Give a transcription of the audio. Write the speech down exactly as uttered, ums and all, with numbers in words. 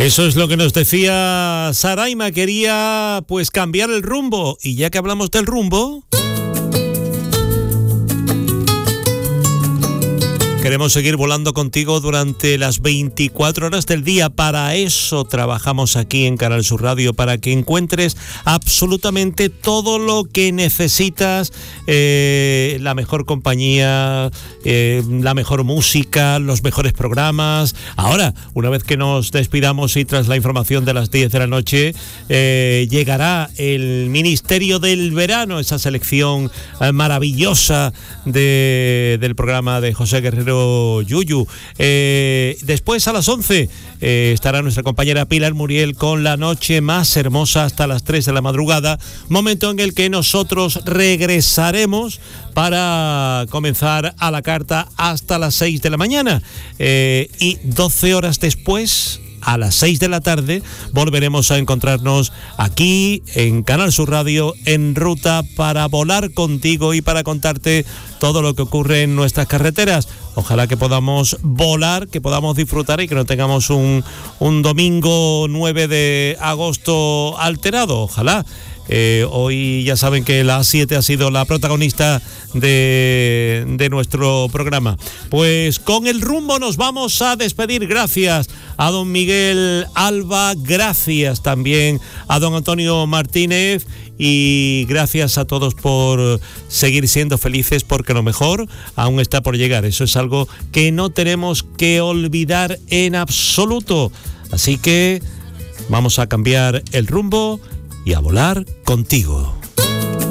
Eso es lo que nos decía Saraima, quería pues cambiar el rumbo, y ya que hablamos del rumbo, queremos seguir volando contigo durante las veinticuatro horas del día. Para eso trabajamos aquí en Canal Sur Radio, para que encuentres absolutamente todo lo que necesitas, eh, la mejor compañía, eh, la mejor música, los mejores programas. Ahora, una vez que nos despidamos y tras la información de las diez de la noche, eh, llegará el Ministerio del Verano, esa selección eh, maravillosa de, del programa de José Guerrero Yuyu. Eh, después a las once eh, estará nuestra compañera Pilar Muriel con La Noche Más Hermosa hasta las tres de la madrugada, momento en el que nosotros regresaremos para comenzar a la carta hasta las seis de la mañana, eh, y doce horas después, a las seis de la tarde, volveremos a encontrarnos aquí en Canal Sur Radio, en ruta para volar contigo y para contarte todo lo que ocurre en nuestras carreteras. Ojalá que podamos volar, que podamos disfrutar y que no tengamos un, un domingo nueve de agosto alterado. Ojalá. Eh, hoy ya saben que la A siete ha sido la protagonista de, de nuestro programa. Pues con el rumbo nos vamos a despedir. Gracias a don Miguel Alba, gracias también a don Antonio Martínez, y gracias a todos por seguir siendo felices, porque lo mejor aún está por llegar. Eso es algo que no tenemos que olvidar en absoluto. Así que vamos a cambiar el rumbo y a volar contigo.